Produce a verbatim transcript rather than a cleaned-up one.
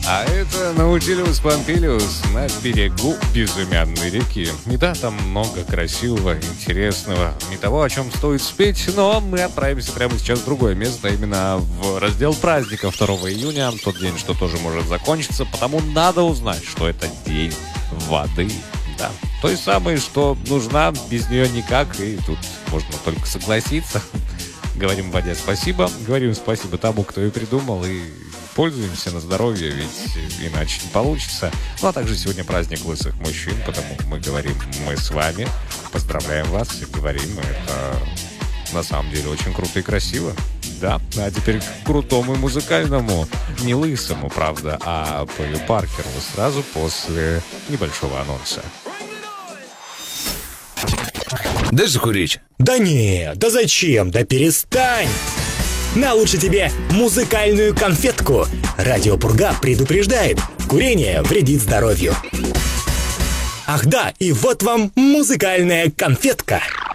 А это Наутилус Помпилиус на берегу безымянной реки. И да, там много красивого, интересного, не того, о чем стоит спеть, но мы отправимся прямо сейчас в другое место, именно в раздел праздника второго июня, тот день, что тоже может закончиться, потому надо узнать, что это день воды. Да, той самой, что нужна, без нее никак, и тут можно только согласиться. Говорим воде спасибо, говорим спасибо тому, кто ее придумал, и пользуемся на здоровье, ведь иначе не получится. Ну, а также сегодня праздник лысых мужчин, потому мы говорим «мы с вами», поздравляем вас и говорим, это на самом деле очень круто и красиво. Да, а теперь к крутому и музыкальному, не лысому, правда, а Пою Паркеру сразу после небольшого анонса. Дашь закурить? Да не, да зачем, да перестань! На лучше тебе музыкальную конфетку. Радио Пурга предупреждает, курение вредит здоровью. Ах да, и вот вам музыкальная конфетка.